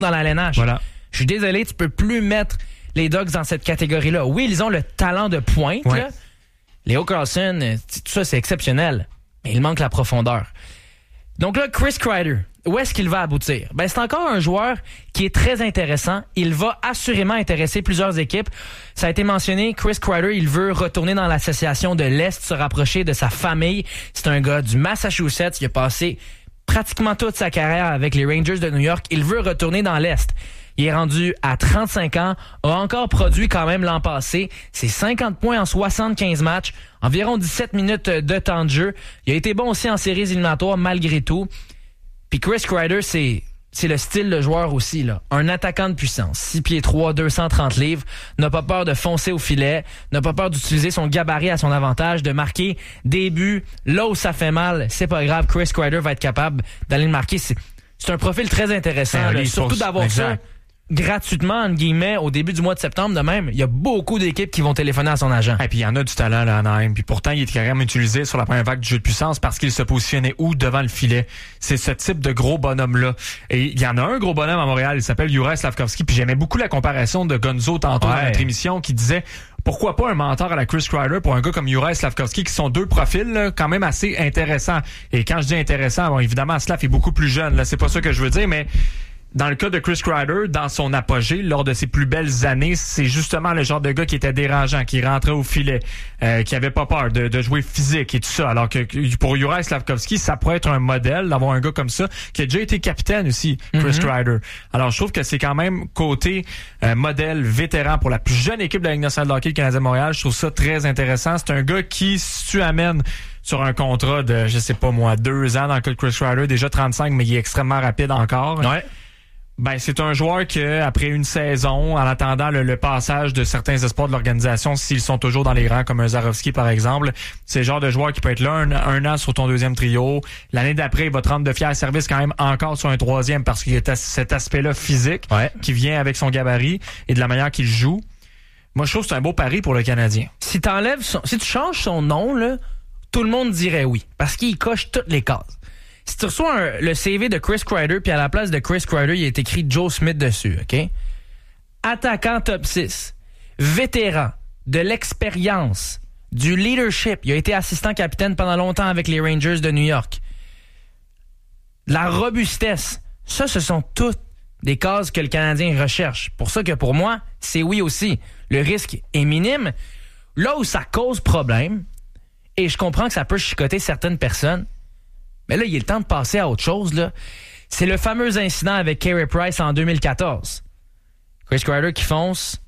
dans la LNH. Voilà. Je suis désolé, tu peux plus mettre les Ducks dans cette catégorie-là. Oui, ils ont le talent de pointe. Ouais. Là. Léo Carlson, tout ça, c'est exceptionnel. Mais il manque la profondeur. Donc là, Chris Kreider, où est-ce qu'il va aboutir? Ben, c'est encore un joueur qui est très intéressant. Il va assurément intéresser plusieurs équipes. Ça a été mentionné, Chris Kreider, il veut retourner dans l'association de l'Est, se rapprocher de sa famille. C'est un gars du Massachusetts. Il a passé pratiquement toute sa carrière avec les Rangers de New York. Il veut retourner dans l'Est. Il est rendu à 35 ans, a encore produit quand même l'an passé. C'est 50 points en 75 matchs, environ 17 minutes de temps de jeu. Il a été bon aussi en séries éliminatoires malgré tout. Puis Chris Kreider, c'est le style de joueur aussi, là. Un attaquant de puissance. 6 pieds 3, 230 livres. N'a pas peur de foncer au filet. N'a pas peur d'utiliser son gabarit à son avantage, de marquer des buts. Là où ça fait mal, c'est pas grave. Chris Kreider va être capable d'aller le marquer. C'est un profil très intéressant. Là, surtout d'avoir ça gratuitement, entre guillemets, au début du mois de septembre. De même, il y a beaucoup d'équipes qui vont téléphoner à son agent. Et puis il y en a du talent là, Anaheim. Puis pourtant, il est quand même utilisé sur la première vague du jeu de puissance parce qu'il se positionnait où devant le filet. C'est ce type de gros bonhomme-là. Et il y en a un gros bonhomme à Montréal, il s'appelle Juraj Slafkovský. Puis j'aimais beaucoup la comparaison de Gonzo tantôt dans notre émission qui disait pourquoi pas un mentor à la Chris Kreider pour un gars comme Juraj Slafkovský qui sont deux profils là, quand même assez intéressants. Et quand je dis intéressant, bon, évidemment, Slav est beaucoup plus jeune. Là, c'est pas ça que je veux dire, mais dans le cas de Chris Kreider, dans son apogée, lors de ses plus belles années, c'est justement le genre de gars qui était dérangeant, qui rentrait au filet, qui avait pas peur de jouer physique et tout ça. Alors que pour Juraj Slafkovský, ça pourrait être un modèle d'avoir un gars comme ça, qui a déjà été capitaine aussi, Chris Kreider. Alors je trouve que c'est quand même côté modèle vétéran pour la plus jeune équipe de la Ligue nationale de hockey, le Canadien de Montréal. Je trouve ça très intéressant. C'est un gars qui, si tu amènes sur un contrat de, je sais pas moi, 2 ans dans le cas de Chris Kreider, déjà 35, mais il est extrêmement rapide encore. Ouais. Ben, c'est un joueur que, après une saison, en attendant le passage de certains espoirs de l'organisation, s'ils sont toujours dans les rangs, comme un Zarovski, par exemple, c'est le genre de joueur qui peut être là un an sur ton deuxième trio. L'année d'après, il va te rendre de fiers services quand même encore sur un troisième parce qu'il y a cet aspect-là physique qui vient avec son gabarit et de la manière qu'il joue. Moi, je trouve que c'est un beau pari pour le Canadien. Si tu changes son nom, là, tout le monde dirait oui. Parce qu'il coche toutes les cases. Si tu reçois le CV de Chris Kreider, puis à la place de Chris Kreider, il est écrit Joe Smith dessus, OK? Attaquant top 6, vétéran, de l'expérience, du leadership. Il a été assistant capitaine pendant longtemps avec les Rangers de New York. La robustesse. Ça, ce sont toutes des cases que le Canadien recherche. Pour ça que pour moi, c'est oui aussi. Le risque est minime. Là où ça cause problème, et je comprends que ça peut chicoter certaines personnes, mais là, il est le temps de passer à autre chose, là. C'est le fameux incident avec Carey Price en 2014. Chris Kreider qui fonce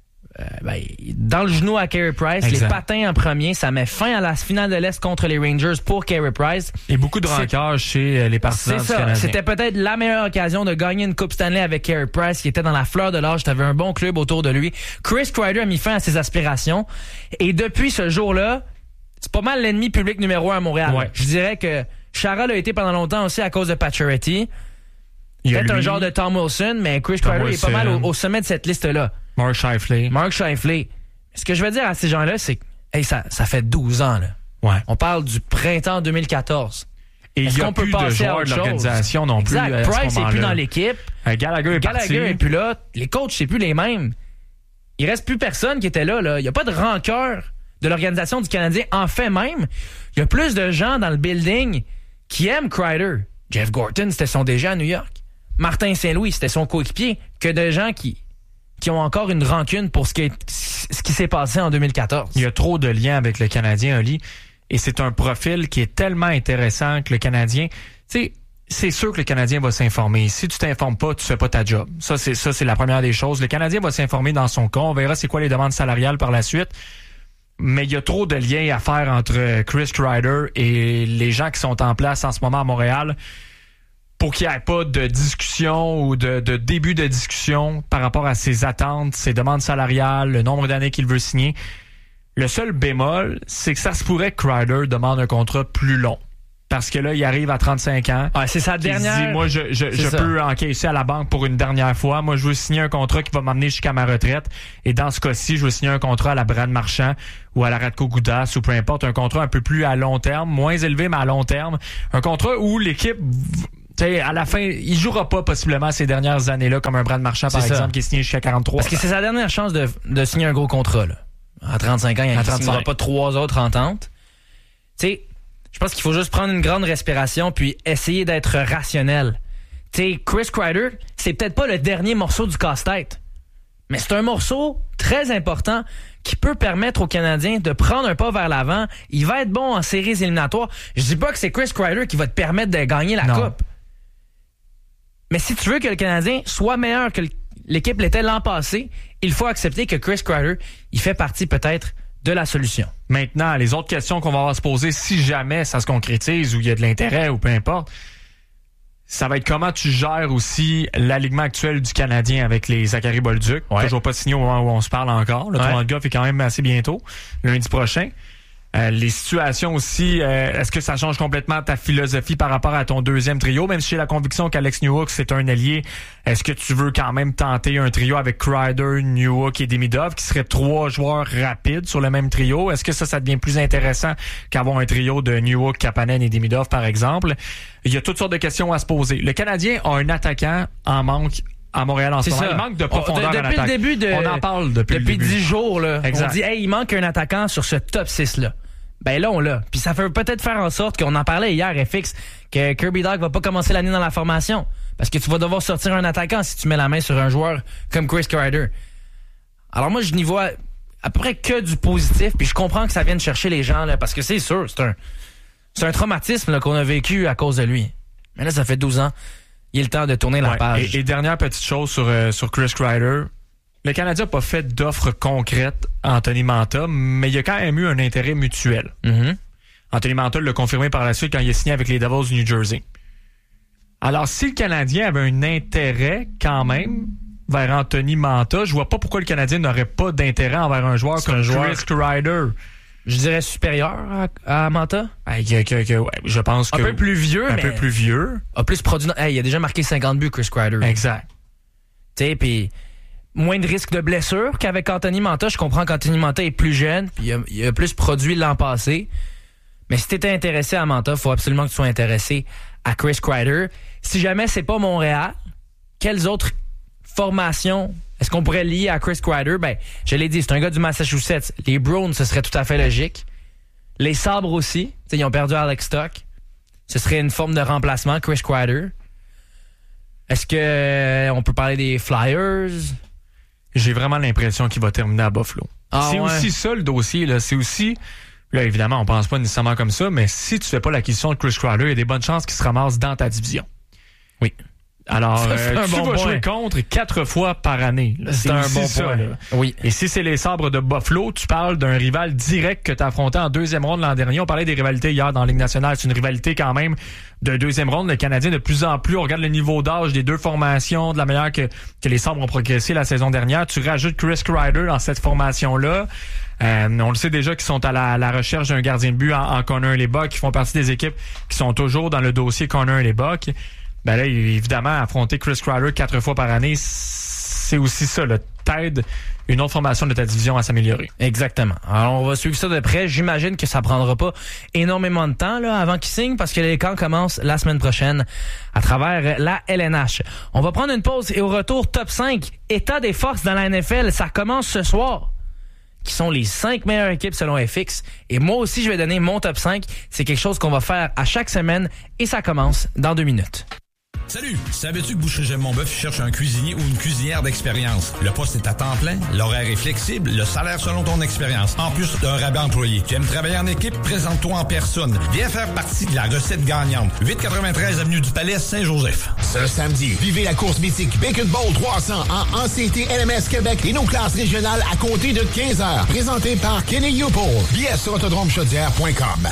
dans le genou à Carey Price, exact. Les patins en premier, ça met fin à la finale de l'Est contre les Rangers pour Carey Price. Et beaucoup de rancœur chez les partisans du Canadien. C'était peut-être la meilleure occasion de gagner une Coupe Stanley avec Carey Price, qui était dans la fleur de l'âge, t'avais un bon club autour de lui. Chris Kreider a mis fin à ses aspirations. Et depuis ce jour-là, c'est pas mal l'ennemi public numéro 1 à Montréal. Ouais. Je dirais que Chara l'a été pendant longtemps aussi à cause de Pacioretty. Peut-être un genre de Tom Wilson, mais Chris Kreider est pas mal au sommet de cette liste-là. Mark Scheifele. Ce que je veux dire à ces gens-là, c'est que ça fait 12 ans. Là. Ouais. On parle du printemps 2014. Et il n'y a plus de joueurs de l'organisation non plus. Exact. Price n'est plus dans l'équipe. Gallagher est plus là. Les coachs, c'est plus les mêmes. Il reste plus personne qui était là. Il n'y a pas de rancœur de l'organisation du Canadien. En fait même, il y a plus de gens dans le building qui aiment Kreider. Jeff Gorton, c'était son DG à New York. Martin Saint-Louis, c'était son coéquipier. Que de gens qui ont encore une rancune pour ce qui s'est passé en 2014. Il y a trop de liens avec le Canadien, Oli. Et c'est un profil qui est tellement intéressant que le Canadien... Tu sais, c'est sûr que le Canadien va s'informer. Si tu t'informes pas, tu fais pas ta job. Ça, c'est la première des choses. Le Canadien va s'informer dans son cas. On verra c'est quoi les demandes salariales par la suite. Mais il y a trop de liens à faire entre Chris Kreider et les gens qui sont en place en ce moment à Montréal pour qu'il n'y ait pas de discussion ou de début de discussion par rapport à ses attentes, ses demandes salariales, le nombre d'années qu'il veut signer. Le seul bémol, c'est que ça se pourrait que Kreider demande un contrat plus long. Parce que là, il arrive à 35 ans. Ah, c'est sa dernière. Il dit, moi, je peux encaisser à la banque pour une dernière fois. Moi, je veux signer un contrat qui va m'amener jusqu'à ma retraite. Et dans ce cas-ci, je veux signer un contrat à la Brad Marchand ou à la Radko Gudas ou peu importe. Un contrat un peu plus à long terme, moins élevé, mais à long terme. Un contrat où l'équipe T'sais, à la fin, il jouera pas possiblement ces dernières années-là comme un Brad Marchand, par exemple, qui est signé jusqu'à 43. Parce que c'est sa dernière chance de signer un gros contrat. Là. À 35 ans, il ne signera pas 3 autres ententes. T'sais, je pense qu'il faut juste prendre une grande respiration puis essayer d'être rationnel. T'sais, Chris Kreider, c'est peut-être pas le dernier morceau du casse-tête, mais c'est un morceau très important qui peut permettre aux Canadiens de prendre un pas vers l'avant. Il va être bon en séries éliminatoires. Je dis pas que c'est Chris Kreider qui va te permettre de gagner la Coupe. Mais si tu veux que le Canadien soit meilleur que l'équipe l'était l'an passé, il faut accepter que Chris Kreider, il fait partie peut-être de la solution. Maintenant, les autres questions qu'on va avoir à se poser, si jamais ça se concrétise ou il y a de l'intérêt ou peu importe, ça va être comment tu gères aussi l'alignement actuel du Canadien avec les Zachary Bolduc. Toujours pas signé au moment où on se parle encore. Le tournoi de golf est quand même assez bientôt, lundi prochain. Les situations aussi, est-ce que ça change complètement ta philosophie par rapport à ton deuxième trio? Même si j'ai la conviction qu'Alex Newhook, c'est un allié, est-ce que tu veux quand même tenter un trio avec Kreider, Newhook et Demidov, qui seraient 3 joueurs rapides sur le même trio? Est-ce que ça devient plus intéressant qu'avoir un trio de Newhook, Kapanen et Demidov, par exemple? Il y a toutes sortes de questions à se poser. Le Canadien a un attaquant en manque à Montréal en ce moment. Il manque de profondeur en attaque. On en parle depuis 10 jours. Là, exact. On dit, hey, il manque un attaquant sur ce top 6-là. Ben là, on l'a. Puis ça peut peut-être faire en sorte qu'on en parlait hier, FX, que Kirby Dach va pas commencer l'année dans la formation. Parce que tu vas devoir sortir un attaquant si tu mets la main sur un joueur comme Chris Kreider. Alors moi, je n'y vois à peu près que du positif. Puis je comprends que ça vienne chercher les gens, là, parce que c'est sûr, c'est un traumatisme là, qu'on a vécu à cause de lui. Mais là, ça fait 12 ans. Il est le temps de tourner la page. Et dernière petite chose sur Chris Kreider. Le Canadien n'a pas fait d'offre concrète à Anthony Mantha, mais il y a quand même eu un intérêt mutuel. Mm-hmm. Anthony Mantha l'a confirmé par la suite quand il a signé avec les Devils du New Jersey. Alors, si le Canadien avait un intérêt quand même vers Anthony Mantha, je vois pas pourquoi le Canadien n'aurait pas d'intérêt envers un joueur comme Chris Kreider. Je dirais supérieur à Mantha. Je pense que... Un peu plus vieux, Un peu plus vieux. A plus produit... il a déjà marqué 50 buts, Chris Kreider. Exact. Tu sais, puis... moins de risque de blessure qu'avec Anthony Mantha. Je comprends qu'Anthony Mantha est plus jeune, puis il a plus produit l'an passé. Mais si tu étais intéressé à Mantha, il faut absolument que tu sois intéressé à Chris Kreider. Si jamais c'est pas Montréal, quelles autres formations est-ce qu'on pourrait lier à Chris Kreider? Ben, je l'ai dit, c'est un gars du Massachusetts. Les Bruins, ce serait tout à fait logique. Les Sabres aussi. Ils ont perdu Alex Stock. Ce serait une forme de remplacement, Chris Kreider. Est-ce que on peut parler des Flyers? J'ai vraiment l'impression qu'il va terminer à Buffalo. C'est aussi ça le dossier. Là. C'est aussi... Là, évidemment, on pense pas nécessairement comme ça, mais si tu fais pas l'acquisition de Chris Kreider, il y a des bonnes chances qu'il se ramasse dans ta division. Oui. Alors, tu vas jouer contre 4 fois par année. Là. C'est un bon point. Là. Oui. Et si c'est les Sabres de Buffalo, tu parles d'un rival direct que tu as affronté en deuxième ronde l'an dernier. On parlait des rivalités hier dans la Ligue nationale. C'est une rivalité quand même de deuxième ronde. Le Canadien, de plus en plus, on regarde le niveau d'âge des deux formations, de la manière que les Sabres ont progressé la saison dernière. Tu rajoutes Chris Kreider dans cette formation-là. On le sait déjà qu'ils sont à la recherche d'un gardien de but en Connor Hellebuyck, qui font partie des équipes qui sont toujours dans le dossier Connor Hellebuyck. Ben là, évidemment, affronter Chris Kreider 4 fois par année, c'est aussi ça, là, t'aide une autre formation de ta division à s'améliorer. Exactement. Alors, on va suivre ça de près. J'imagine que ça prendra pas énormément de temps là avant qu'il signe, parce que les camps commencent la semaine prochaine à travers la LNH. On va prendre une pause et au retour, top 5, état des forces dans la NFL. Ça commence ce soir. Qui sont les 5 meilleures équipes selon FX. Et moi aussi, je vais donner mon top 5. C'est quelque chose qu'on va faire à chaque semaine et ça commence dans 2 minutes. Salut! Savais-tu que Boucherie J'aime mon bœuf cherche un cuisinier ou une cuisinière d'expérience? Le poste est à temps plein, l'horaire est flexible, le salaire selon ton expérience. En plus d'un rabais employé. Tu aimes travailler en équipe? Présente-toi en personne. Viens faire partie de la recette gagnante. 893 Avenue du Palais, Saint-Joseph. Ce samedi, vivez la course mythique Bacon Bowl 300 en ACT LMS Québec et nos classes régionales à compter de 15h. Présenté par Kenny Youpool. Billets sur autodromechaudière.com.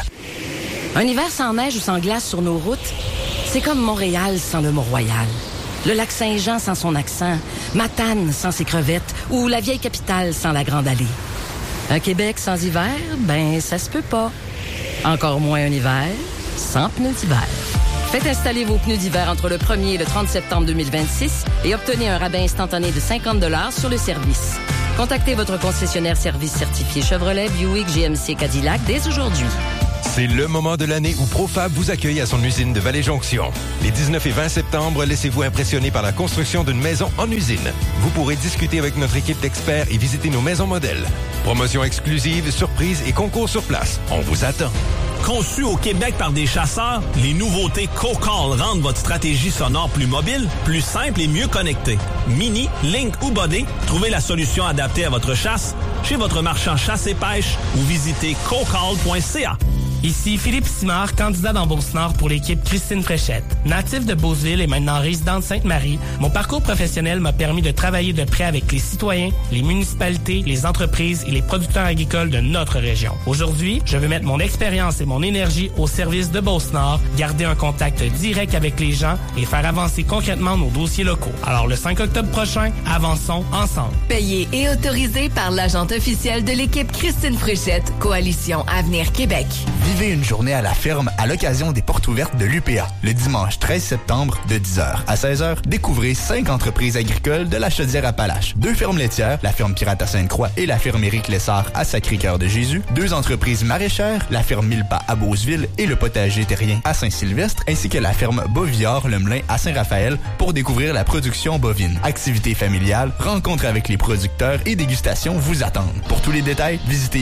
Un hiver sans neige ou sans glace sur nos routes, c'est comme Montréal sans le Mont-Royal, le lac Saint-Jean sans son accent, Matane sans ses crevettes ou la vieille capitale sans la Grande Allée. Un Québec sans hiver, ben ça se peut pas. Encore moins un hiver sans pneus d'hiver. Faites installer vos pneus d'hiver entre le 1er et le 30 septembre 2026 et obtenez un rabais instantané de 50 $ sur le service. Contactez votre concessionnaire service certifié Chevrolet, Buick, GMC, Cadillac dès aujourd'hui. C'est le moment de l'année où Profab vous accueille à son usine de Vallée-Jonction. Les 19 et 20 septembre, laissez-vous impressionner par la construction d'une maison en usine. Vous pourrez discuter avec notre équipe d'experts et visiter nos maisons modèles. Promotions exclusives, surprises et concours sur place. On vous attend. Conçu au Québec par des chasseurs, les nouveautés CoCall rendent votre stratégie sonore plus mobile, plus simple et mieux connectée. Mini, Link ou Body, trouvez la solution adaptée à votre chasse chez votre marchand chasse et pêche ou visitez cocall.ca. Ici Philippe Simard, candidat dans Beauce-Nord pour l'équipe Christine Fréchette. Natif de Beauceville et maintenant résident de Sainte-Marie, mon parcours professionnel m'a permis de travailler de près avec les citoyens, les municipalités, les entreprises et les producteurs agricoles de notre région. Aujourd'hui, je veux mettre mon expérience et mon énergie au service de Beauce-Nord, garder un contact direct avec les gens et faire avancer concrètement nos dossiers locaux. Alors le 5 octobre prochain, avançons ensemble. Payé et autorisé par l'agente officielle de l'équipe Christine Fréchette, Coalition Avenir Québec. Vivez une journée à la ferme à l'occasion des portes ouvertes de l'UPA. Le dimanche 13 septembre, de 10h à 16h, découvrez 5 entreprises agricoles de la Chaudière-Appalaches. 2 fermes laitières, la ferme Pirate à Sainte-Croix et la ferme Éric Lessard à Sacré-Cœur-de-Jésus. 2 entreprises maraîchères, la ferme Millepas à Beauceville et le potager terrien à Saint-Sylvestre, ainsi que la ferme Bovillard-Lemelin à Saint-Raphaël pour découvrir la production bovine. Activités familiales, rencontres avec les producteurs et dégustations vous attendent. Pour tous les détails, visitez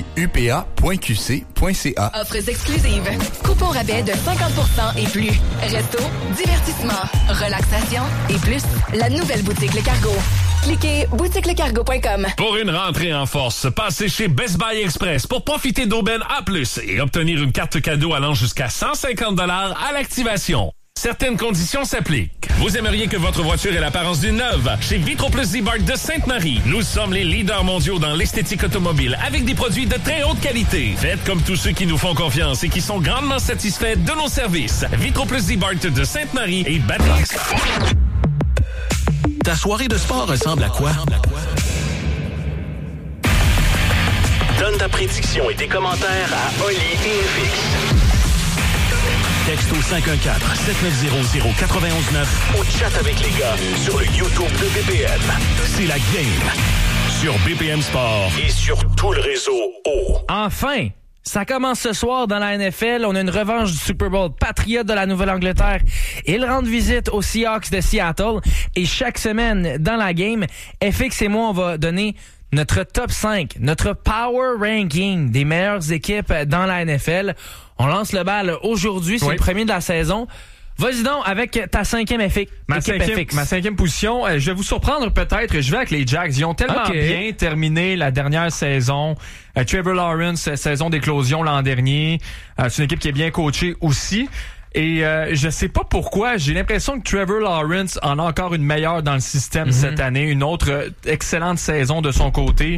upa.qc.ca. Offres exclusives. Coupons rabais de 50% et plus. Resto, divertissement, relaxation et plus. La nouvelle boutique Le Cargo. Cliquez boutiquelecargo.com. Pour une rentrée en force, passez chez Best Buy Express pour profiter d'aubaines A+, et obtenir une carte cadeau allant jusqu'à 150$ à l'activation. Certaines conditions s'appliquent. Vous aimeriez que votre voiture ait l'apparence d'une neuve? Chez Vitro Plus Z-Bart de Sainte-Marie, nous sommes les leaders mondiaux dans l'esthétique automobile avec des produits de très haute qualité. Faites comme tous ceux qui nous font confiance et qui sont grandement satisfaits de nos services. Vitro Plus Z-Bart de Sainte-Marie et Batterie Express. Ta soirée de sport ressemble à quoi? Donne ta prédiction et tes commentaires à Oli et FX. Texte au 514-7900-919 Ou chat avec les gars sur le YouTube de BPM. C'est la game sur BPM Sport et sur tout le réseau O. Enfin! Ça commence ce soir dans la NFL. On a une revanche du Super Bowl. Patriots de la Nouvelle-Angleterre. Ils rendent visite aux Seahawks de Seattle. Et chaque semaine, dans la game, FX et moi, on va donner notre top 5, notre power ranking des meilleures équipes dans la NFL. On lance le bal aujourd'hui. C'est le premier de la saison. Vas-y donc avec ta 5e FX. Ma 5e position, je vais vous surprendre peut-être. Je vais avec les Jags. Ils ont tellement bien terminé la dernière saison. Trevor Lawrence, saison d'éclosion l'an dernier. C'est une équipe qui est bien coachée aussi. Et je sais pas pourquoi, j'ai l'impression que Trevor Lawrence en a encore une meilleure dans le système cette année. Une autre excellente saison de son côté.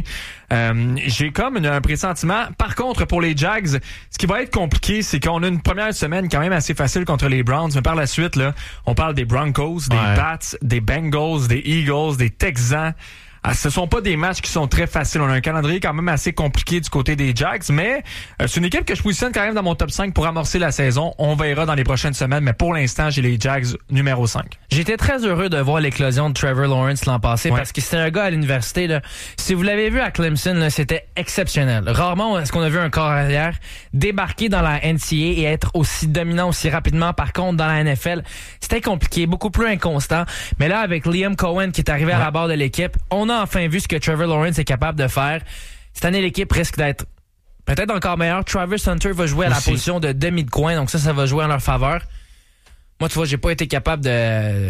J'ai comme un pressentiment. Par contre, pour les Jags, ce qui va être compliqué, c'est qu'on a une première semaine quand même assez facile contre les Browns. Mais par la suite, là, on parle des Broncos, des Pats, des Bengals, des Eagles, des Texans. Ce sont pas des matchs qui sont très faciles. On a un calendrier quand même assez compliqué du côté des Jags, mais c'est une équipe que je positionne quand même dans mon top 5 pour amorcer la saison. On verra dans les prochaines semaines, mais pour l'instant, j'ai les Jags numéro 5. J'étais très heureux de voir l'éclosion de Trevor Lawrence l'an passé parce que c'était un gars à l'université. Là. Si vous l'avez vu à Clemson, là, c'était exceptionnel. Rarement est-ce qu'on a vu un corps arrière débarquer dans la NCAA et être aussi dominant aussi rapidement. Par contre, dans la NFL, c'était compliqué, beaucoup plus inconstant. Mais là, avec Liam Cohen qui est arrivé à la barre de l'équipe, on a enfin vu ce que Trevor Lawrence est capable de faire. Cette année, l'équipe risque d'être peut-être encore meilleure. Travis Hunter va jouer à la position de demi de coin, donc ça va jouer en leur faveur. Moi, tu vois, j'ai pas été capable de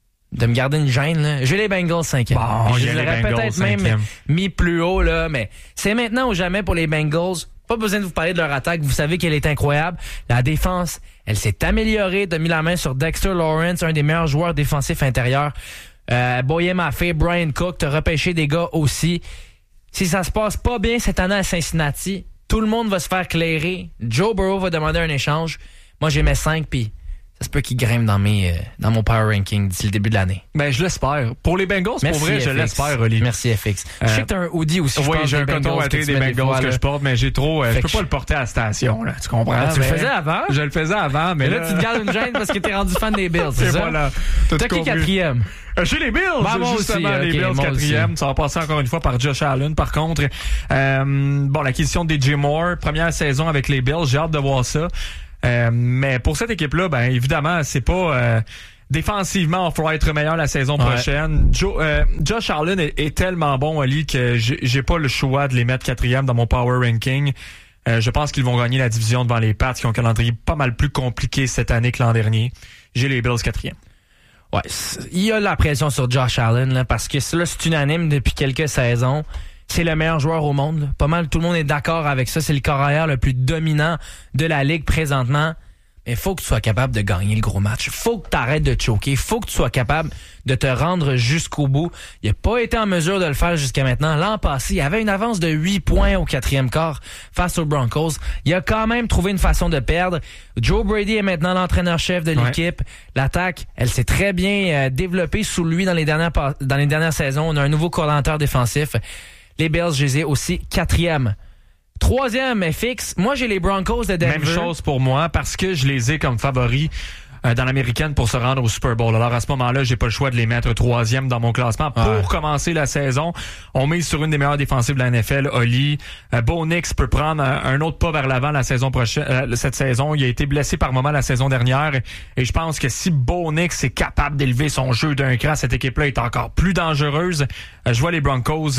me garder une gêne. Là. J'ai les Bengals 5e. Bon, je l'aurais peut-être même mis plus haut, là, mais c'est maintenant ou jamais pour les Bengals. Pas besoin de vous parler de leur attaque. Vous savez qu'elle est incroyable. La défense, elle s'est améliorée. De mis la main sur Dexter Lawrence, un des meilleurs joueurs défensifs intérieurs. Boye Maffei, Brian Cook, t'as repêché des gars aussi. Si ça se passe pas bien cette année à Cincinnati, tout le monde va se faire clairer. Joe Burrow va demander un échange. Moi, j'ai mes 5, puis ça se peut qu'il grimpe dans mon power ranking d'ici le début de l'année. Ben, je l'espère. Pour les Bengals, merci pour vrai, FX. je l'espère, Oli. Merci, FX. Je sais que t'as un hoodie aussi. Oui, j'ai un coton watté des Bengals que je porte, mais j'ai trop... je peux pas le porter à la station, là. Tu comprends? Ah, tu le faisais avant? Je le faisais avant, mais là, tu te gardes une gêne parce que t'es rendu fan des Bills, c'est ça? Voilà. T'as qui quatrième? Chez les Bills, moi justement, aussi, les Bills quatrième. Ça va passer encore une fois par Josh Allen. Par contre, l'acquisition de DJ Moore, première saison avec les Bills, j'ai hâte de voir ça. Mais pour cette équipe-là, ben évidemment, c'est pas... défensivement, on fera être meilleur la saison prochaine. Josh Allen est tellement bon, Oli, que j'ai pas le choix de les mettre quatrième dans mon power ranking. Je pense qu'ils vont gagner la division devant les Pats, qui ont un calendrier pas mal plus compliqué cette année que l'an dernier. J'ai les Bills quatrième. Ouais, il y a la pression sur Josh Allen, là, parce que là, c'est unanime depuis quelques saisons. C'est le meilleur joueur au monde. Là. Pas mal, tout le monde est d'accord avec ça. C'est le corps arrière le plus dominant de la Ligue présentement. Mais faut que tu sois capable de gagner le gros match. Faut que tu arrêtes de choquer. Faut que tu sois capable de te rendre jusqu'au bout. Il n'a pas été en mesure de le faire jusqu'à maintenant. L'an passé, il avait une avance de 8 points au 4e quart face aux Broncos. Il a quand même trouvé une façon de perdre. Joe Brady est maintenant l'entraîneur-chef de l'équipe. L'attaque, elle s'est très bien développée sous lui dans les dernières saisons. On a un nouveau coordonnateur défensif. Les Bills, je les ai aussi 4e. 3e, FX. Moi, j'ai les Broncos de Denver. Même chose pour moi, parce que je les ai comme favoris dans l'américaine pour se rendre au Super Bowl. Alors, à ce moment-là, j'ai pas le choix de les mettre 3e dans mon classement pour commencer la saison. On mise sur une des meilleures défensives de la NFL, Oli. Bo Nix peut prendre un autre pas vers l'avant la saison prochaine, cette saison. Il a été blessé par moment la saison dernière. Et je pense que si Bo Nix est capable d'élever son jeu d'un cran, cette équipe-là est encore plus dangereuse. Je vois les Broncos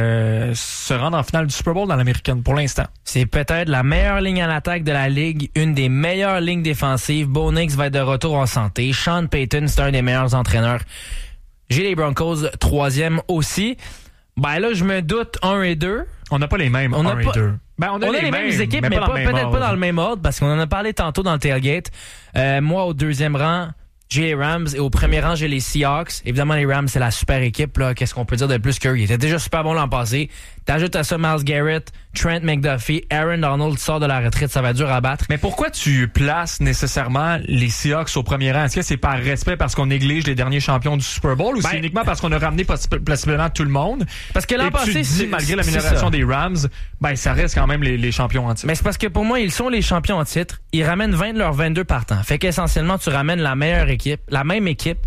se rendre en finale du Super Bowl dans l'américaine pour l'instant. C'est peut-être la meilleure ligne en attaque de la Ligue, une des meilleures lignes défensives. Bo Nix va être de retour en santé. Sean Payton, c'est un des meilleurs entraîneurs. J'ai les Broncos 3e aussi. Ben là, je me doute 1 et 2. On n'a pas les mêmes 1 et 2. Ben, on a les mêmes équipes, mais peut-être pas dans le même ordre, parce qu'on en a parlé tantôt dans le tailgate. Moi, au 2e rang, j'ai les Rams, et au 1er rang, j'ai les Seahawks. Évidemment, les Rams, c'est la super équipe, là. Qu'est-ce qu'on peut dire de plus qu'eux? Ils étaient déjà super bons l'an passé. T'ajoutes à ça Myles Garrett, Trent McDuffie, Aaron Donald sort de la retraite, ça va être dur à battre. Mais pourquoi tu places nécessairement les Seahawks au 1er rang? Est-ce que c'est par respect parce qu'on néglige les derniers champions du Super Bowl ou c'est uniquement parce qu'on a ramené possiblement tout le monde? Parce que l'an passé, malgré l'amélioration des Rams, ben ça reste quand même les champions en titre. Mais c'est parce que pour moi, ils sont les champions en titre. Ils ramènent 20 de leurs 22 partants. Fait qu'essentiellement, tu ramènes la meilleure équipe, la même équipe.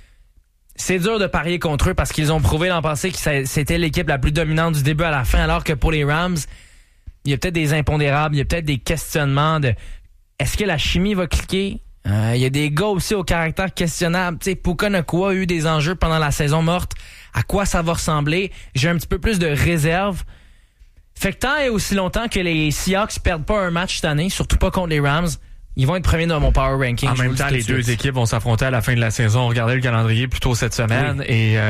C'est dur de parier contre eux parce qu'ils ont prouvé l'an passé que c'était l'équipe la plus dominante du début à la fin, alors que pour les Rams, il y a peut-être des impondérables, il y a peut-être des questionnements de est-ce que la chimie va cliquer? Il y a des gars aussi au caractère questionnable. Tu sais, Puka Nacua a eu des enjeux pendant la saison morte. À quoi ça va ressembler? J'ai un petit peu plus de réserve. Fait que tant et aussi longtemps que les Seahawks perdent pas un match cette année, surtout pas contre les Rams, ils vont être premiers dans mon power ranking. En même temps, les deux équipes vont s'affronter à la fin de la saison. Regardez le calendrier plus tôt cette semaine. Oui. Et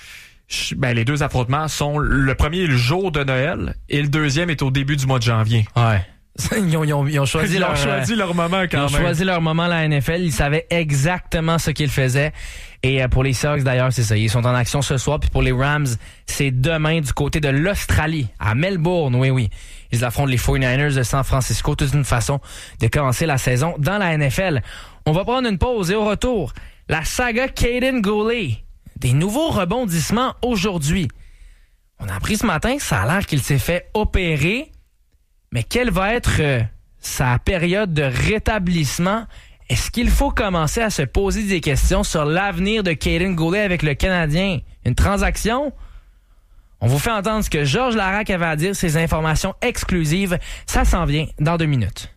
les deux affrontements sont le premier le jour de Noël et le deuxième est au début du mois de janvier. Ouais. Ils ont choisi leur moment quand même. Ils ont choisi leur moment, la NFL. Ils savaient exactement ce qu'ils faisaient. Et pour les Seahawks, d'ailleurs, c'est ça. Ils sont en action ce soir. Puis pour les Rams, c'est demain du côté de l'Australie, à Melbourne. Oui. Ils affrontent les 49ers de San Francisco. Toute une façon de commencer la saison dans la NFL. On va prendre une pause et au retour, la saga Caden Goulet. Des nouveaux rebondissements aujourd'hui. On a appris ce matin, ça a l'air qu'il s'est fait opérer. Mais quelle va être sa période de rétablissement? Est-ce qu'il faut commencer à se poser des questions sur l'avenir de Caden Goulet avec le Canadien? Une transaction? On vous fait entendre ce que Georges Larac avait à dire, ses informations exclusives. Ça s'en vient dans 2 minutes.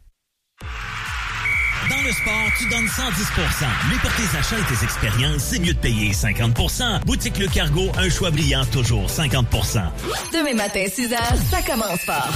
Dans le sport, tu donnes 110%. Mais pour tes achats et tes expériences, c'est mieux de payer 50%. Boutique Le Cargo, un choix brillant, toujours 50%. Demain matin, 6h, ça commence fort.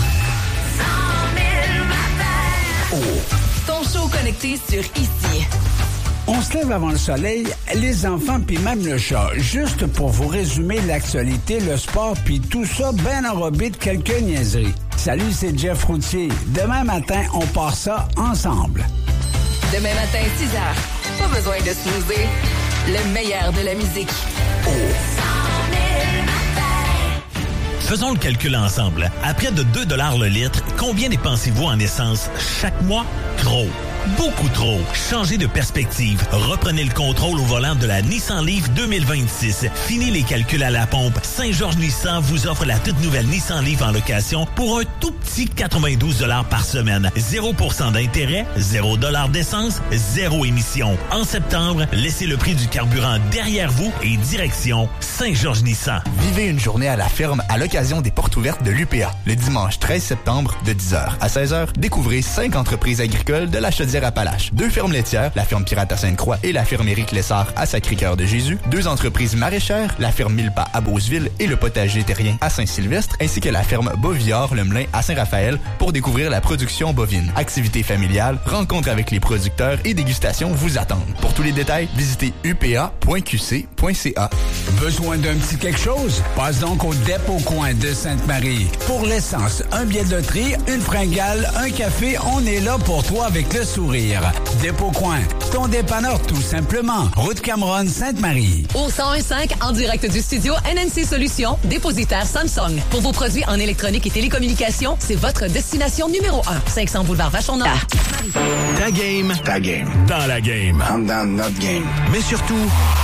100 000 Ton show connecté sur Ici. On se lève avant le soleil, les enfants puis même le chat. Juste pour vous résumer l'actualité, le sport puis tout ça, ben enrobé de quelques niaiseries. Salut, c'est Jeff Routier. Demain matin, on part ça ensemble. Demain matin, 6h. Pas besoin de snoozer. Le meilleur de la musique. 100 000 Faisons le calcul ensemble. À près de 2 $ le litre, combien dépensez-vous en essence chaque mois? Gros. Beaucoup trop. Changez de perspective. Reprenez le contrôle au volant de la Nissan Leaf 2026. Fini les calculs à la pompe. Saint-Georges Nissan vous offre la toute nouvelle Nissan Leaf en location pour un tout petit 92 $ par semaine. 0% d'intérêt, 0 $ d'essence, 0 émission. En septembre, laissez le prix du carburant derrière vous et direction Saint-Georges Nissan. Vivez une journée à la ferme à l'occasion des portes ouvertes de l'UPA. Le dimanche 13 septembre de 10h à 16h, découvrez 5 entreprises agricoles de la Chaudière-Appalaches. 2 fermes laitières, la ferme Pirate à Sainte-Croix et la ferme Éric Lessard à Sacré-Cœur-de-Jésus. 2 entreprises maraîchères, la ferme Millepas à Beauceville et le potager terrien à Saint-Sylvestre, ainsi que la ferme Bovillard-Lemelin à Saint-Raphaël pour découvrir la production bovine. Activités familiales, rencontres avec les producteurs et dégustations vous attendent. Pour tous les détails, visitez upa.qc.ca. Besoin d'un petit quelque chose? Passe donc au dépôt coin de Sainte-Marie. Pour l'essence, un billet de loterie, une fringale, un café, on est là pour toi avec le sourire. Dépôt coin, ton dépanneur tout simplement. Route Cameron, Sainte-Marie. Au 101.5, en direct du studio NNC Solutions, dépositaire Samsung. Pour vos produits en électronique et télécommunications, c'est votre destination numéro 1. 500 boulevard Vachon-Nord. Ta game. Ta game. Dans la game. I'm down not game. Mais surtout,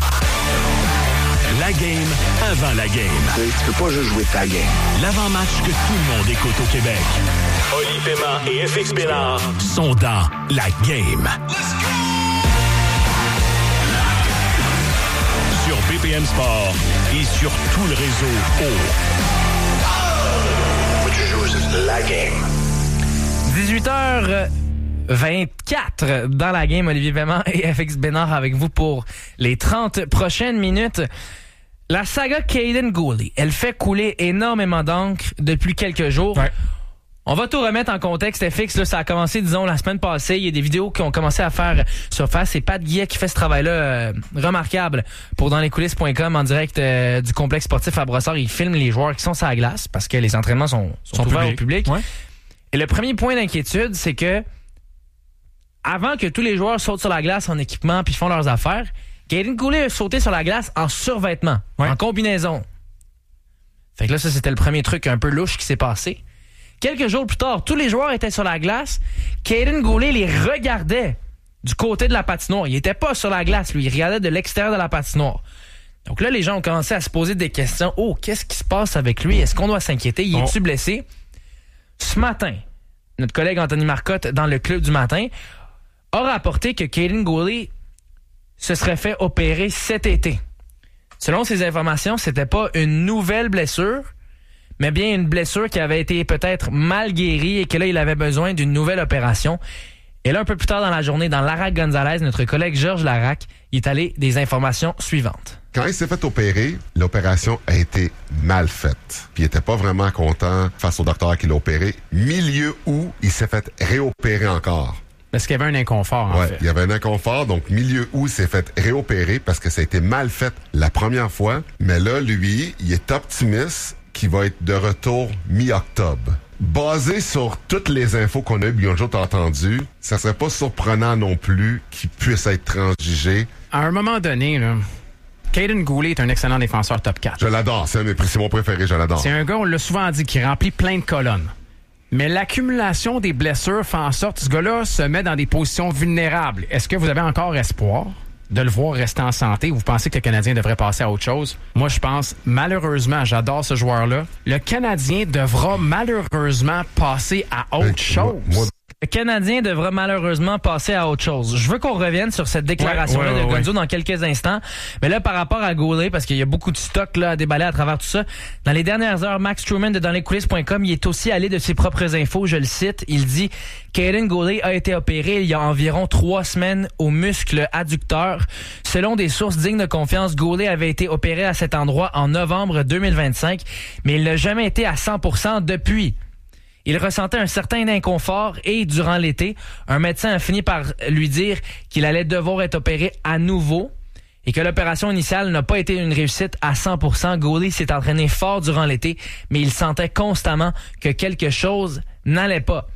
la game avant la game. Tu peux pas juste jouer ta game. L'avant-match que tout le monde écoute au Québec. Oli Paiement et FX Bénard sont dans la game. Sur BPM Sport et sur tout le réseau Faut que tu joues la game. 18h24 dans la game. Olivier Paiement et FX Bénard avec vous pour les 30 prochaines minutes. La saga Kaiden Guhle, elle fait couler énormément d'encre depuis quelques jours. Ouais. On va tout remettre en contexte, FX. Là, ça a commencé, disons, la semaine passée. Il y a des vidéos qui ont commencé à faire surface. C'est Pat Guillet qui fait ce travail-là remarquable pour danslescoulisses.com en direct du complexe sportif à Brossard. Il filme les joueurs qui sont sur la glace parce que les entraînements sont ouverts au public. Ouais. Et le premier point d'inquiétude, c'est que avant que tous les joueurs sautent sur la glace en équipement puis font leurs affaires, Kaiden Guhle a sauté sur la glace en survêtement, en combinaison. Fait que là, ça, c'était le premier truc un peu louche qui s'est passé. Quelques jours plus tard, tous les joueurs étaient sur la glace. Kaiden Guhle les regardait du côté de la patinoire. Il était pas sur la glace, lui. Il regardait de l'extérieur de la patinoire. Donc là, les gens ont commencé à se poser des questions. Oh, qu'est-ce qui se passe avec lui? Est-ce qu'on doit s'inquiéter? Il est-tu blessé? Ce matin, notre collègue Anthony Marcotte, dans le club du matin, a rapporté que Kaiden Guhle se serait fait opérer cet été. Selon ses informations, c'était pas une nouvelle blessure, mais bien une blessure qui avait été peut-être mal guérie et que là, il avait besoin d'une nouvelle opération. Et là, un peu plus tard dans la journée, dans Larac Gonzalez, notre collègue Georges Larac, il est allé des informations suivantes. Quand il s'est fait opérer, l'opération a été mal faite. Puis il était pas vraiment content face au docteur qui l'a opéré. Milieu août, il s'est fait réopérer encore. Parce qu'il y avait un inconfort, en fait. Il y avait un inconfort, donc milieu août, il s'est fait réopérer parce que ça a été mal fait la première fois. Mais là, lui, il est optimiste qu'il va être de retour mi-octobre. Basé sur toutes les infos qu'on a eues, bien sûr, entendues, ça serait pas surprenant non plus qu'il puisse être transigé. À un moment donné, là, Kaiden Guhle est un excellent défenseur top 4. Je l'adore, c'est mon préféré, je l'adore. C'est un gars, on l'a souvent dit, qui remplit plein de colonnes. Mais l'accumulation des blessures fait en sorte que ce gars-là se met dans des positions vulnérables. Est-ce que vous avez encore espoir de le voir rester en santé ou vous pensez que le Canadien devrait passer à autre chose? Moi, je pense, malheureusement, j'adore ce joueur-là. Le Canadien devra malheureusement passer à autre chose. Le Canadien devra malheureusement passer à autre chose. Je veux qu'on revienne sur cette déclaration-là de Gonzo dans quelques instants. Mais là, par rapport à Guhle, parce qu'il y a beaucoup de stock là, à déballer à travers tout ça, dans les dernières heures, Max Truman de danslescoulisses.com, il est aussi allé de ses propres infos. Je le cite. Il dit « Kaiden Guhle a été opéré il y a environ 3 semaines au muscle adducteur. Selon des sources dignes de confiance, Guhle avait été opéré à cet endroit en novembre 2025, mais il n'a jamais été à 100% depuis. » Il ressentait un certain inconfort et, durant l'été, un médecin a fini par lui dire qu'il allait devoir être opéré à nouveau et que l'opération initiale n'a pas été une réussite à 100%. Guhle s'est entraîné fort durant l'été, mais il sentait constamment que quelque chose n'allait pas.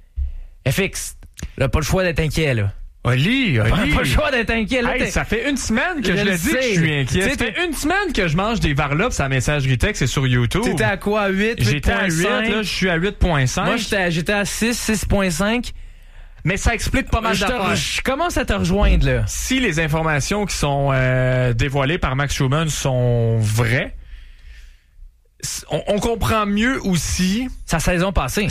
FX, il n'a pas le choix d'être inquiet, là. Oli. Pas le choix d'être inquiet. Là, ça fait une semaine que je le dis que je suis inquiet. Ça fait une semaine que je mange des varlopes sur la messagerie texte et sur YouTube. T'étais à quoi? À 8? J'étais à 8, là, je suis à 8.5. Moi, j'étais à 6, 6.5. Mais ça explique pas mal d'affaires. Je commence à te rejoindre, là. Si les informations qui sont dévoilées par Max Schumann sont vraies, on comprend mieux aussi sa saison passée.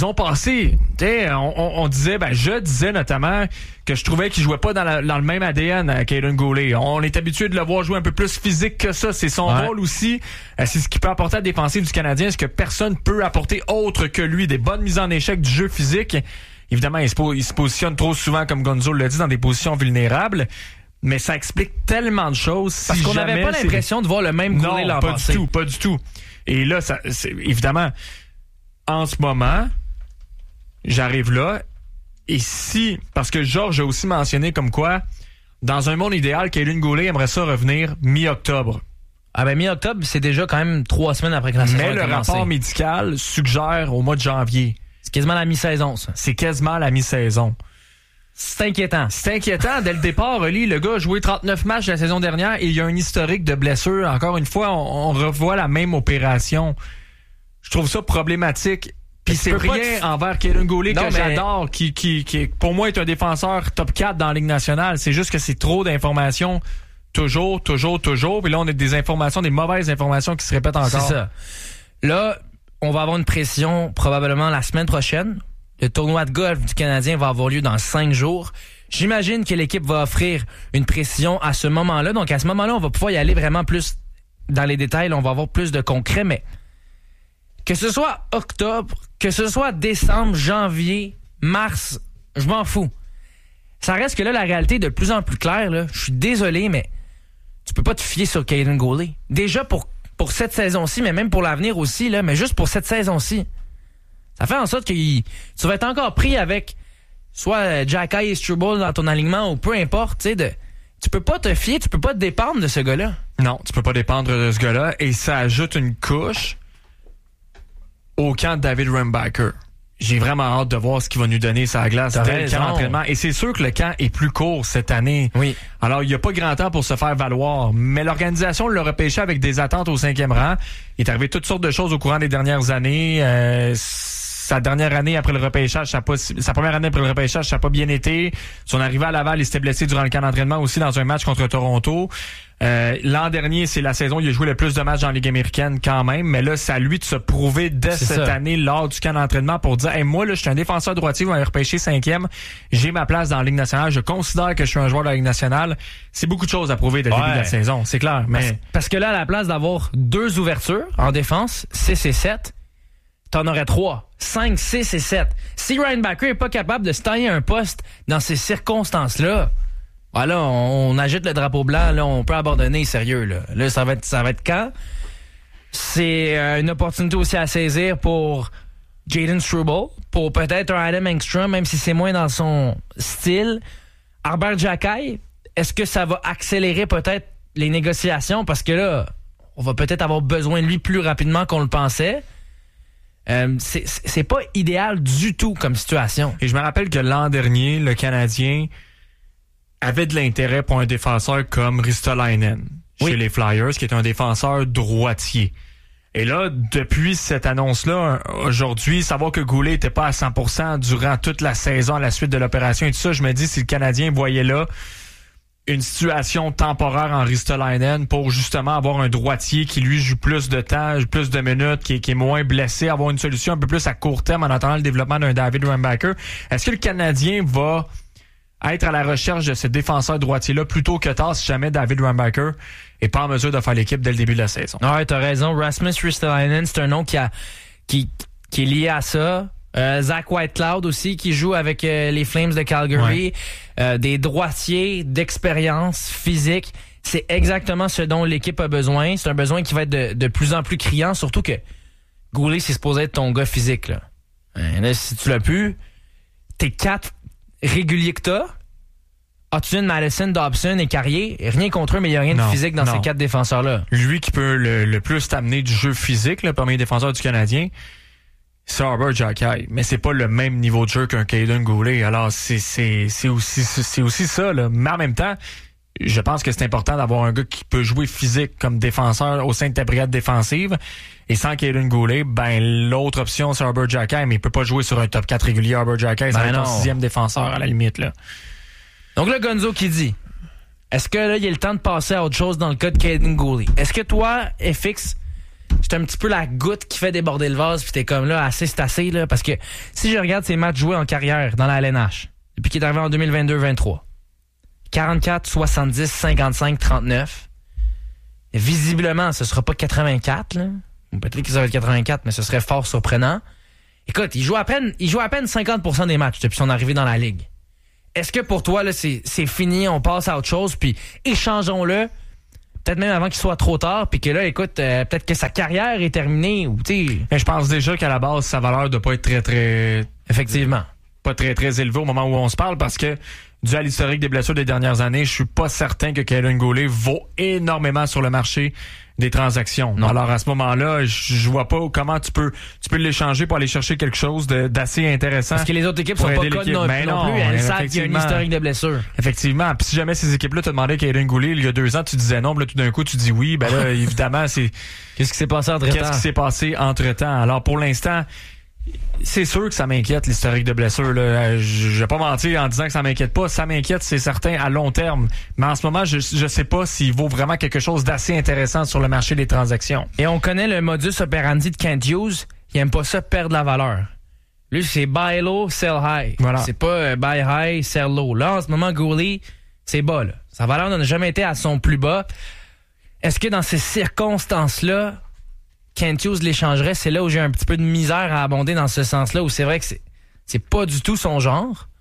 On disait, je disais notamment que je trouvais qu'il jouait pas dans le même ADN Caden Goulet. On est habitué de le voir jouer un peu plus physique que ça. C'est son rôle aussi. C'est ce qui peut apporter à la défensive du Canadien. Ce que personne peut apporter autre que lui. Des bonnes mises en échec du jeu physique. Évidemment, il se positionne trop souvent, comme Gonzo l'a dit, dans des positions vulnérables. Mais ça explique tellement de choses. Parce qu'on n'avait pas l'impression de voir le même Goulet l'an passé. Non, pas du tout. Et là, évidemment, en ce moment, j'arrive là, et parce que Georges a aussi mentionné comme quoi, dans un monde idéal, Caden Goulet aimerait ça revenir mi-octobre. Ah ben mi-octobre, c'est déjà quand même 3 semaines après que la saison a commencé. Mais le rapport médical suggère au mois de janvier. C'est quasiment la mi-saison, ça. C'est quasiment la mi-saison. C'est inquiétant. C'est inquiétant. Dès le départ, Oli, le gars a joué 39 matchs la saison dernière et il y a un historique de blessures. Encore une fois, on revoit la même opération. Je trouve ça problématique. Puis c'est rien envers Caden Goulet que j'adore, qui pour moi est un défenseur top 4 dans la Ligue nationale. C'est juste que c'est trop d'informations. Toujours. Puis là, on a des informations, des mauvaises informations qui se répètent encore. C'est ça. Là, on va avoir une pression probablement la semaine prochaine. Le tournoi de golf du Canadien va avoir lieu dans 5 jours. J'imagine que l'équipe va offrir une pression à ce moment-là. Donc, à ce moment-là, on va pouvoir y aller vraiment plus dans les détails. On va avoir plus de concret. Mais que ce soit octobre, que ce soit décembre, janvier, mars, je m'en fous. Ça reste que là, la réalité est de plus en plus claire. Là. Je suis désolé, mais tu peux pas te fier sur Caden Goulet. Déjà pour cette saison-ci, mais même pour l'avenir aussi. Là, mais juste pour cette saison-ci. Ça fait en sorte que tu vas être encore pris avec soit Jacky et Struble dans ton alignement ou peu importe. Tu peux pas te fier, tu peux pas te dépendre de ce gars-là. Non, tu peux pas dépendre de ce gars-là. Et ça ajoute une couche au camp de David Rembacher. J'ai vraiment hâte de voir ce qu'il va nous donner sur la glace dès le camp d'entraînement. Et c'est sûr que le camp est plus court cette année. Oui. Alors, il n'y a pas grand temps pour se faire valoir. Mais l'organisation l'a repêché avec des attentes au 5e rang. Il est arrivé toutes sortes de choses au courant des dernières années. Sa dernière année après le repêchage, sa première année après le repêchage, ça n'a pas bien été. Son arrivée à Laval, il s'était blessé durant le camp d'entraînement aussi dans un match contre Toronto. L'an dernier, c'est la saison où il a joué le plus de matchs dans la Ligue américaine quand même. Mais là, c'est à lui de se prouver dès cette année lors du camp d'entraînement pour dire hey, moi, là, je suis un défenseur droitier, vous m'avez repêché 5e. J'ai ma place dans la Ligue nationale. Je considère que je suis un joueur de la Ligue nationale. C'est beaucoup de choses à prouver dès le début de la saison, c'est clair. Mais parce que là, à la place d'avoir 2 ouvertures en défense, 6 et 7, t'en aurais 3, 5, 6 et 7. Si Ryan Backer est pas capable de se tailler un poste dans ces circonstances-là, voilà, on agite le drapeau blanc, là, on peut abandonner, sérieux, là. Là, ça va être quand? C'est une opportunité aussi à saisir pour Jaden Struble, pour peut-être un Adam Engstrom, même si c'est moins dans son style. Arber Xhekaj, est-ce que ça va accélérer peut-être les négociations? Parce que là, on va peut-être avoir besoin de lui plus rapidement qu'on le pensait. C'est pas idéal du tout comme situation. Et je me rappelle que l'an dernier, le Canadien avait de l'intérêt pour un défenseur comme Ristolainen chez les Flyers, qui est un défenseur droitier. Et là, depuis cette annonce-là, aujourd'hui, savoir que Goulet était pas à 100% durant toute la saison à la suite de l'opération et tout ça, je me dis si le Canadien voyait là une situation temporaire en Ristolainen pour justement avoir un droitier qui lui joue plus de temps, plus de minutes, qui est moins blessé, avoir une solution un peu plus à court terme en attendant le développement d'un David Rembacher. Est-ce que le Canadien va être à la recherche de ce défenseur droitier-là plutôt que tard si jamais David Rembacher est pas en mesure de faire l'équipe dès le début de la saison? Ouais, t'as raison. Rasmus Ristolainen, c'est un nom qui est lié à ça. Zach Whitecloud aussi qui joue avec les Flames de Calgary. Des droitiers d'expérience physique. C'est exactement ce dont l'équipe a besoin. C'est un besoin qui va être de plus en plus criant, surtout que Goulet, c'est supposé être ton gars physique. Là, si tu l'as plus, tes 4 réguliers que t'as, Hudson, Madison, Dobson et Carrier, rien contre eux, mais il n'y a rien de physique dans ces 4 défenseurs-là. Lui qui peut le plus t'amener du jeu physique, le premier défenseur du Canadien, c'est Arber Xhekaj, mais c'est pas le même niveau de jeu qu'un Caden Goulet. Alors c'est aussi ça, là. Mais en même temps, je pense que c'est important d'avoir un gars qui peut jouer physique comme défenseur au sein de ta brigade défensive. Et sans Kaden Goulet, l'autre option, c'est Arbor Xhekaj, mais il peut pas jouer sur un top 4 régulier. Arbor Xhekaj, c'est un 6e défenseur à la limite, là. Donc là, Gonzo qui dit, est-ce que là, il y a le temps de passer à autre chose dans le cas de Kaden Goulet? Est-ce que toi, FX, c'est un petit peu la goutte qui fait déborder le vase, puis t'es comme là, assez, c'est assez, là? Parce que si je regarde ses matchs joués en carrière dans la LNH, depuis qu'il est arrivé en 2022-23, 44, 70, 55, 39. Visiblement, ce sera pas 84, là. Ou peut-être que ça va être 84, mais ce serait fort surprenant. Écoute, il joue à peine 50% des matchs depuis son arrivée dans la Ligue. Est-ce que pour toi, là, c'est fini, on passe à autre chose, puis échangeons-le, peut-être même avant qu'il soit trop tard, puis que là, écoute, peut-être que sa carrière est terminée, ou tu sais... Mais je pense déjà qu'à la base, sa valeur doit pas être très, très... Effectivement. Pas très, très élevée au moment où on se parle, parce que dû à l'historique des blessures des dernières années, je suis pas certain que Kaden Goulet vaut énormément sur le marché des transactions. Non. Alors à ce moment-là, je vois pas comment tu peux l'échanger pour aller chercher quelque chose d'assez intéressant. Parce que les autres équipes sont pas connes non plus. Elles savent qu'il y a un historique de blessures. Effectivement. Puis si jamais ces équipes-là te demandaient Kaden Goulet il y a 2 ans, tu disais non, puis là tout d'un coup tu dis oui, ben là évidemment c'est Qu'est-ce qui s'est passé entre-temps? Qu'est-ce qui s'est passé entre-temps? Alors pour l'instant, c'est sûr que ça m'inquiète, l'historique de blessures. Là. Je vais pas mentir en disant que ça m'inquiète pas. Ça m'inquiète, c'est certain, à long terme. Mais en ce moment, je sais pas s'il vaut vraiment quelque chose d'assez intéressant sur le marché des transactions. Et on connaît le modus operandi de Kent Hughes. Il aime pas ça perdre la valeur. Lui, c'est buy low, sell high. Voilà. C'est pas buy high, sell low. Là, en ce moment, Goulet, c'est bas. Là. Sa valeur n'a jamais été à son plus bas. Est-ce que dans ces circonstances-là, Kent Hughes l'échangerait? C'est là où j'ai un petit peu de misère à abonder dans ce sens-là, où c'est vrai que c'est pas du tout son genre.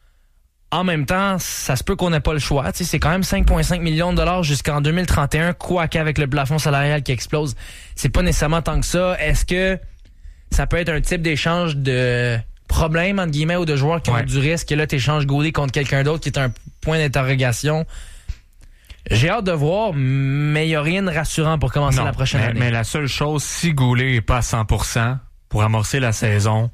En même temps, ça se peut qu'on n'ait pas le choix. T'sais, c'est quand même 5,5 millions de dollars jusqu'en 2031, quoique avec le plafond salarial qui explose, c'est pas nécessairement tant que ça. Est-ce que ça peut être un type d'échange de problème, entre guillemets, ou de joueurs qui ont du risque, et là, t'échanges Goulet contre quelqu'un d'autre qui est un point d'interrogation? J'ai hâte de voir, mais il n'y a rien de rassurant pour commencer la prochaine année. Mais la seule chose, si Goulet n'est pas à 100% pour amorcer la saison,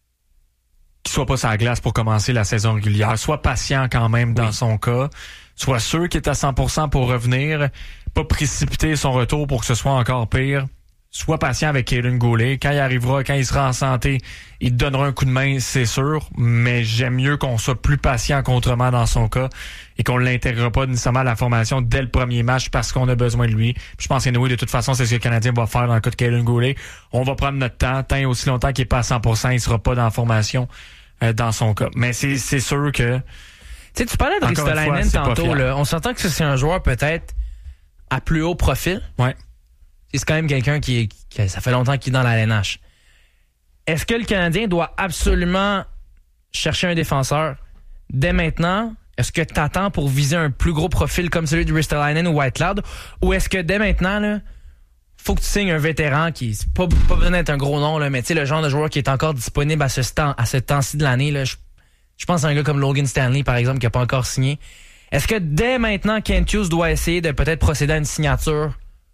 qu'il soit pas sur la glace pour commencer la saison régulière, soit patient quand même dans son cas, soit sûr qu'il est à 100% pour revenir, pas précipiter son retour pour que ce soit encore pire. Sois patient avec Kaden Goulet. Quand il arrivera, quand il sera en santé, il te donnera un coup de main, c'est sûr. Mais j'aime mieux qu'on soit plus patient qu'autrement dans son cas et qu'on ne l'intègre pas nécessairement à la formation dès le premier match parce qu'on a besoin de lui. Puis je pense que de toute façon, c'est ce que le Canadien va faire dans le cas de Kaden Goulet. On va prendre notre temps. Tant et aussi longtemps qu'il n'est pas à 100%, il sera pas dans la formation dans son cas. Mais c'est sûr que... Tu sais, tu parlais de Ristolainen tantôt. Là. On s'entend que c'est un joueur peut-être à plus haut profil. Ouais. C'est quand même quelqu'un qui ça fait longtemps qu'il est dans la LNH. Est-ce que le Canadien doit absolument chercher un défenseur dès maintenant? Est-ce que tu attends pour viser un plus gros profil comme celui de Ristolainen ou Whitecloud? Ou est-ce que dès maintenant, là, faut que tu signes un vétéran qui c'est pas besoin d'être un gros nom, là, mais tu sais, le genre de joueur qui est encore disponible à ce temps-ci de l'année, là, je pense à un gars comme Logan Stanley, par exemple, qui n'a pas encore signé. Est-ce que dès maintenant, Kent Hughes doit essayer de peut-être procéder à une signature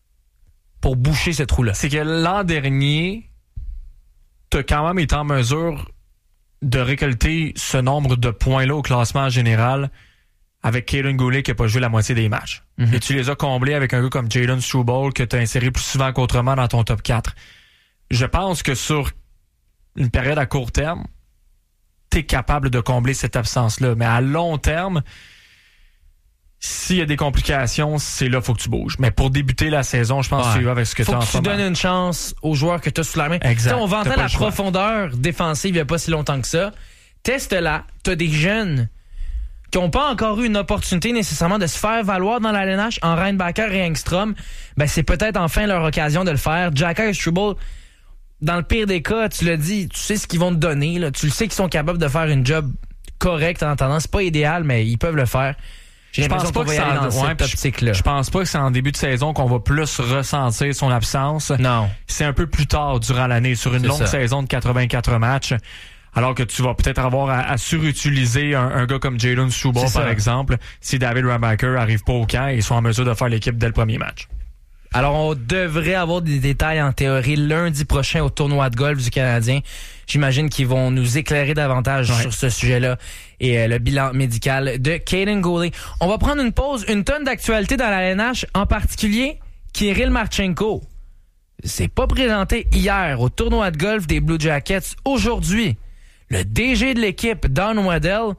pour boucher ce trou-là? C'est que l'an dernier, tu as quand même été en mesure de récolter ce nombre de points-là au classement général avec Kaden Goulet qui n'a pas joué la moitié des matchs. Mm-hmm. Et tu les as comblés avec un gars comme Jalen Struble que tu as inséré plus souvent qu'autrement dans ton top 4. Je pense que sur une période à court terme, tu es capable de combler cette absence-là. Mais à long terme, s'il y a des complications, c'est là qu'il faut que tu bouges. Mais pour débuter la saison, je pense que tu vas avec ce que tu as en ce moment. Faut que tu donnes une chance aux joueurs que tu as sous la main. Exact. T'sais, on vantait la profondeur défensive il n'y a pas si longtemps que ça. Teste-la. Tu as des jeunes qui n'ont pas encore eu une opportunité nécessairement de se faire valoir dans la LNH en Reinbacher et Engstrom. Ben, c'est peut-être enfin leur occasion de le faire. Xhekaj et Struble, dans le pire des cas, tu l'as dit, tu sais ce qu'ils vont te donner. Là. Tu le sais qu'ils sont capables de faire une job correcte en attendant. C'est pas idéal, mais ils peuvent le faire. Je pense pas que je pense pas que c'est en début de saison qu'on va plus ressentir son absence. Non. C'est un peu plus tard durant l'année, sur une longue saison de 84 matchs. Alors que tu vas peut-être avoir à surutiliser un gars comme Jalen Struble, par exemple, si David Reinbacher arrive pas au camp et ils sont en mesure de faire l'équipe dès le premier match. Alors, on devrait avoir des détails en théorie lundi prochain au tournoi de golf du Canadien. J'imagine qu'ils vont nous éclairer davantage sur ce sujet-là et le bilan médical de Kaiden Guhle. On va prendre une pause, une tonne d'actualités dans la LNH, en particulier Kirill Marchenko. C'est pas présenté hier au tournoi de golf des Blue Jackets. Aujourd'hui, le DG de l'équipe, Don Waddell,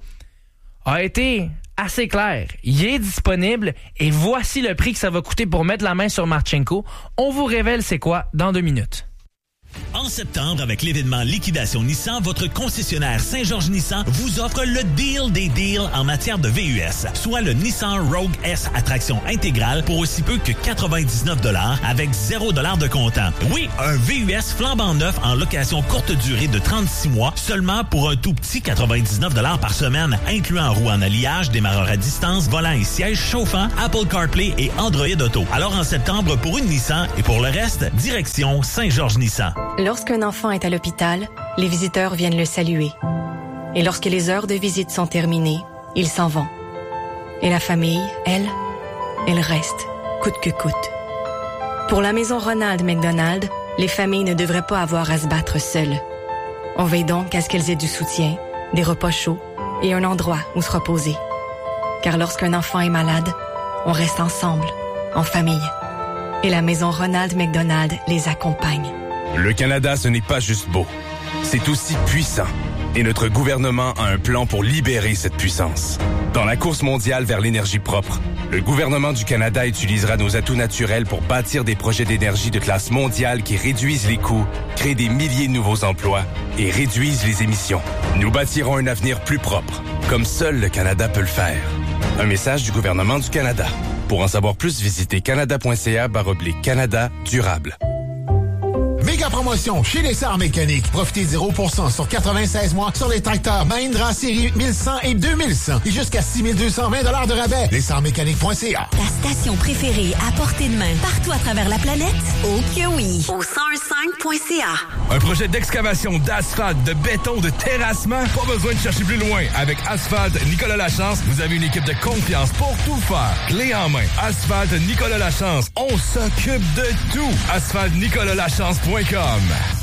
a été assez clair. Il est disponible et voici le prix que ça va coûter pour mettre la main sur Marchenko. On vous révèle c'est quoi dans 2 minutes. En septembre, avec l'événement Liquidation Nissan, votre concessionnaire Saint-Georges Nissan vous offre le deal des deals en matière de VUS, soit le Nissan Rogue S à traction intégrale pour aussi peu que 99 $ avec 0 $ de comptant. Oui, un VUS flambant neuf en location courte durée de 36 mois seulement pour un tout petit 99 $ par semaine, incluant roue en alliage, démarreur à distance, volant et siège chauffant, Apple CarPlay et Android Auto. Alors en septembre, pour une Nissan et pour le reste, direction Saint-Georges Nissan. Lorsqu'un enfant est à l'hôpital, les visiteurs viennent le saluer. Et lorsque les heures de visite sont terminées, ils s'en vont. Et la famille, elle reste, coûte que coûte. Pour la maison Ronald McDonald, les familles ne devraient pas avoir à se battre seules. On veille donc à ce qu'elles aient du soutien, des repas chauds et un endroit où se reposer. Car lorsqu'un enfant est malade, on reste ensemble, en famille. Et la maison Ronald McDonald les accompagne. Le Canada, ce n'est pas juste beau. C'est aussi puissant. Et notre gouvernement a un plan pour libérer cette puissance. Dans la course mondiale vers l'énergie propre, le gouvernement du Canada utilisera nos atouts naturels pour bâtir des projets d'énergie de classe mondiale qui réduisent les coûts, créent des milliers de nouveaux emplois et réduisent les émissions. Nous bâtirons un avenir plus propre, comme seul le Canada peut le faire. Un message du gouvernement du Canada. Pour en savoir plus, visitez canada.ca/Canada durable. Méga promotion chez les Sarts Mécaniques. Profitez 0% sur 96 mois sur les tracteurs Mahindra série 1100 et 2100 et jusqu'à 6220 $ de rabais. Lesartsmécaniques.ca. Ta station préférée à portée de main partout à travers la planète? Oh que oui! Au 1015.ca. Un projet d'excavation, d'asphalte, de béton, de terrassement? Pas besoin de chercher plus loin. Avec Asphalte Nicolas Lachance, vous avez une équipe de confiance pour tout faire. Clé en main. Asphalte Nicolas Lachance. On s'occupe de tout. AsphalteNicolasLachance.com.